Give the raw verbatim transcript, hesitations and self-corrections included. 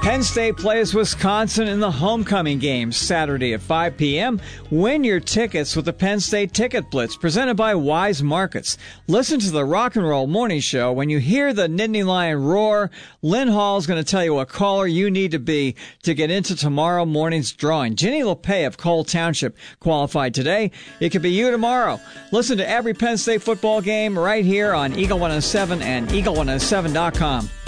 Penn State plays Wisconsin in the homecoming game Saturday at five p.m. Win your tickets with the Penn State Ticket Blitz presented by Wise Markets. Listen to the Rock and Roll Morning Show. When you hear the Nittany Lion roar, Lynn Hall is going to tell you what caller you need to be to get into tomorrow morning's drawing. Ginny LePay of Cole Township qualified today. It could be you tomorrow. Listen to every Penn State football game right here on Eagle one oh seven and eagle one oh seven dot com.